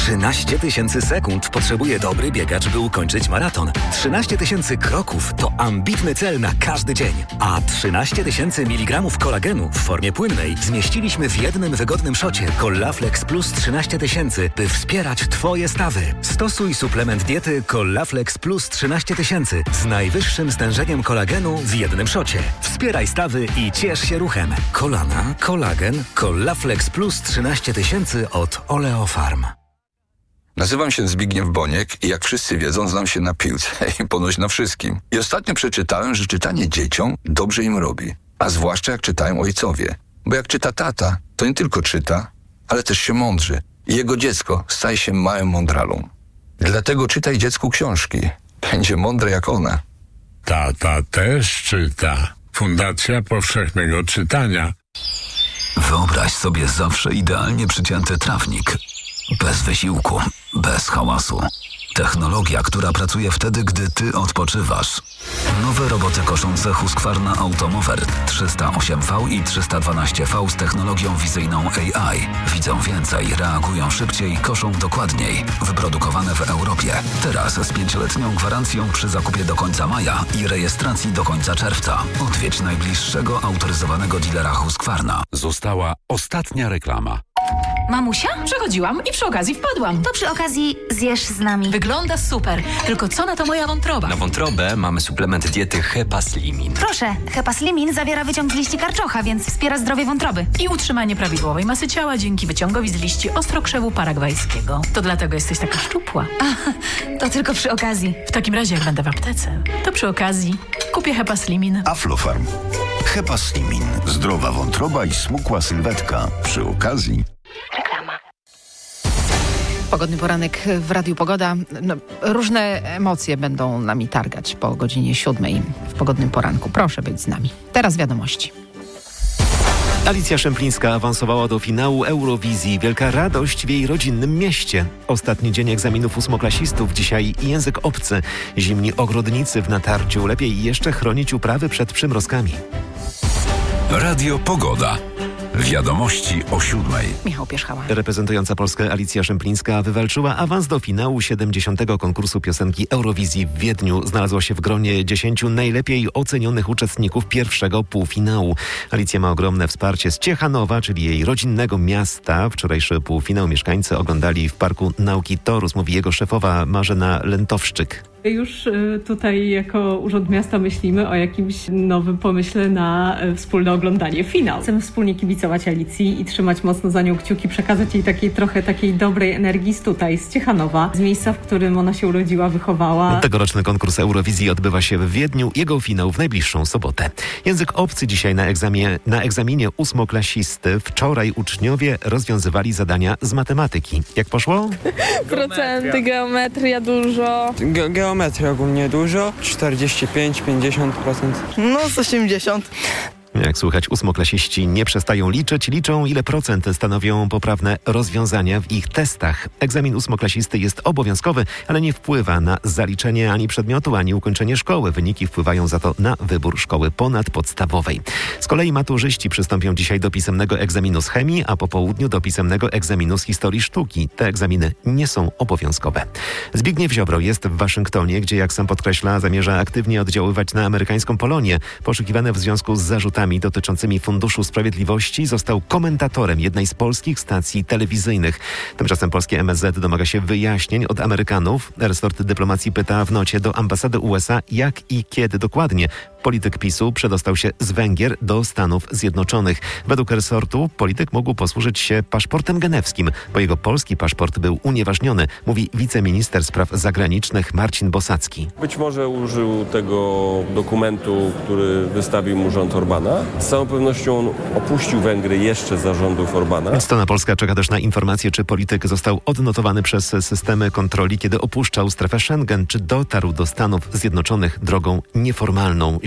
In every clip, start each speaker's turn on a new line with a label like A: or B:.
A: 13 000 sekund potrzebuje dobry biegacz, by ukończyć maraton. 13 000 kroków to ambitny cel na każdy dzień. A 13 000 mg kolagenu w formie płynnej zmieściliśmy w jednym wygodnym szocie Collaflex Plus 13 000, by wspierać Twoje stawy. Stosuj suplement diety Collaflex Plus 13 000 z najwyższym stężeniem kolagenu w jednym szocie. Wspieraj stawy i ciesz się ruchem. Kolana, kolagen, Collaflex Plus 13 000 od Oleofarm.
B: Nazywam się Zbigniew Boniek i jak wszyscy wiedzą, znam się na piłce i ponoć na wszystkim. I ostatnio przeczytałem, że czytanie dzieciom dobrze im robi. A zwłaszcza jak czytają ojcowie. Bo jak czyta tata, to nie tylko czyta, ale też się mądrzy. I jego dziecko staje się małym mądralą. Dlatego czytaj dziecku książki. Będzie mądre jak ona.
C: Tata też czyta. Fundacja Powszechnego Czytania.
D: Wyobraź sobie zawsze idealnie przycięty trawnik. Bez wysiłku, bez hałasu. Technologia, która pracuje wtedy, gdy ty odpoczywasz. Nowe roboty koszące Husqvarna Automower 308V i 312V z technologią wizyjną AI. Widzą więcej, reagują szybciej, koszą dokładniej. Wyprodukowane w Europie. Teraz z 5-letnią gwarancją przy zakupie do końca maja i rejestracji do końca czerwca. Odwiedź najbliższego autoryzowanego dealera Husqvarna.
E: Została ostatnia reklama.
F: Mamusia? Przechodziłam i przy okazji wpadłam.
G: To przy okazji zjesz z nami.
F: Wygląda super, tylko co na to moja wątroba?
H: Na wątrobę mamy suplement diety Hepaslimin.
G: Proszę, Hepaslimin zawiera wyciąg z liści karczocha, więc wspiera zdrowie wątroby.
F: I utrzymanie prawidłowej masy ciała dzięki wyciągowi z liści ostrokrzewu paragwajskiego. To dlatego jesteś taka szczupła.
G: To tylko przy okazji.
F: W takim razie jak będę w aptece, to przy okazji kupię Hepaslimin.
I: Aflofarm. Hepaslimin. Zdrowa wątroba i smukła sylwetka. Przy okazji...
G: Reklama.
J: Pogodny poranek w Radiu Pogoda. Różne emocje będą nami targać po godzinie 7 w Pogodnym Poranku. Proszę być z nami. Teraz wiadomości.
K: Alicja Szemplińska awansowała do finału Eurowizji. Wielka radość w jej rodzinnym mieście. Ostatni dzień egzaminów ósmoklasistów. Dzisiaj język obcy. Zimni ogrodnicy w natarciu. Lepiej jeszcze chronić uprawy przed przymrozkami.
E: Radio Pogoda. Wiadomości o 7.
J: Michał Pierzchała.
K: Reprezentująca Polskę Alicja Szemplińska wywalczyła awans do finału 70. konkursu piosenki Eurowizji w Wiedniu. Znalazła się w gronie 10 najlepiej ocenionych uczestników pierwszego półfinału. Alicja ma ogromne wsparcie z Ciechanowa, czyli jej rodzinnego miasta. Wczorajszy półfinał mieszkańcy oglądali w Parku Nauki Torus, mówi jego szefowa Marzena Lentowszczyk.
L: Już tutaj jako Urząd Miasta myślimy o jakimś nowym pomyśle na wspólne oglądanie finału. Chcemy wspólnie kibicować Alicji i trzymać mocno za nią kciuki, przekazać jej trochę takiej dobrej energii z Ciechanowa, z miejsca, w którym ona się urodziła, wychowała.
K: Tegoroczny konkurs Eurowizji odbywa się w Wiedniu, jego finał w najbliższą sobotę. Język obcy dzisiaj na egzaminie ósmoklasisty. Wczoraj uczniowie rozwiązywali zadania z matematyki. Jak poszło?
M: Procenty, geometria dużo. Geometria ogólnie dużo, 45-50%.
N: No z 80%.
K: Jak słychać, ósmoklasiści nie przestają liczyć, liczą ile procent stanowią poprawne rozwiązania w ich testach. Egzamin ósmoklasisty jest obowiązkowy, ale nie wpływa na zaliczenie ani przedmiotu, ani ukończenie szkoły. Wyniki wpływają za to na wybór szkoły ponadpodstawowej. Z kolei maturzyści przystąpią dzisiaj do pisemnego egzaminu z chemii, a po południu do pisemnego egzaminu z historii sztuki. Te egzaminy nie są obowiązkowe. Zbigniew Ziobro jest w Waszyngtonie, gdzie, jak sam podkreśla, zamierza aktywnie oddziaływać na amerykańską Polonię. Poszukiwany w związku z zarzutami dotyczącymi Funduszu Sprawiedliwości został komentatorem jednej z polskich stacji telewizyjnych. Tymczasem polskie MSZ domaga się wyjaśnień od Amerykanów. Resort dyplomacji pyta w nocie do ambasady USA, jak i kiedy dokładnie polityk PiS-u przedostał się z Węgier do Stanów Zjednoczonych. Według resortu polityk mógł posłużyć się paszportem genewskim, bo jego polski paszport był unieważniony, mówi wiceminister spraw zagranicznych Marcin Bosacki.
O: Być może użył tego dokumentu, który wystawił mu rząd Orbána. Z całą pewnością on opuścił Węgry jeszcze za rządów Orbána.
K: Strona polska czeka też na informację, czy polityk został odnotowany przez systemy kontroli, kiedy opuszczał strefę Schengen, czy dotarł do Stanów Zjednoczonych drogą nieformalną.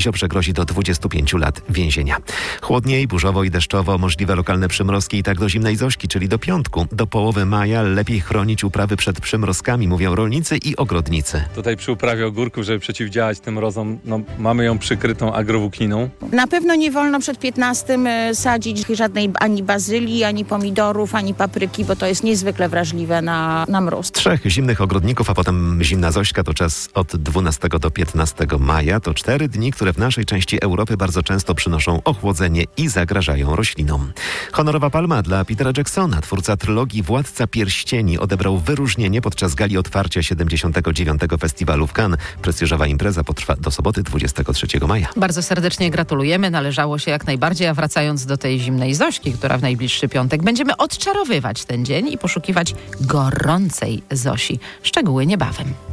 K: Ziobrze grozi do 25 lat więzienia. Chłodniej, burzowo i deszczowo, możliwe lokalne przymrozki i tak do zimnej Zośki, czyli do piątku. Do połowy maja lepiej chronić uprawy przed przymrozkami, mówią rolnicy i ogrodnicy.
P: Tutaj przy uprawie ogórków, żeby przeciwdziałać tym mrozom, mamy ją przykrytą agrowłókniną.
Q: Na pewno nie wolno przed 15 sadzić żadnej ani bazylii, ani pomidorów, ani papryki, bo to jest niezwykle wrażliwe na mróz.
K: 3 zimnych ogrodników, a potem zimna Zośka to czas od 12 do 15 maja. To 4 dni, które w naszej części Europy bardzo często przynoszą ochłodzenie i zagrażają roślinom. Honorowa palma dla Petera Jacksona. Twórca trylogii Władca Pierścieni odebrał wyróżnienie podczas gali otwarcia 79. Festiwalu w Cannes. Prestiżowa impreza potrwa do soboty 23 maja.
J: Bardzo serdecznie gratulujemy. Należało się jak najbardziej, a wracając do tej zimnej Zośki, która w najbliższy piątek, będziemy odczarowywać ten dzień i poszukiwać gorącej Zosi. Szczegóły niebawem.